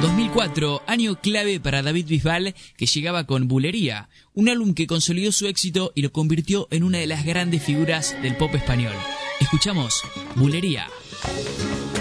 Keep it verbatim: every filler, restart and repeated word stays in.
dos mil cuatro, año clave para David Bisbal, que llegaba con Bulería, un álbum que consolidó su éxito y lo convirtió en una de las grandes figuras del pop español. Escuchamos Bulería.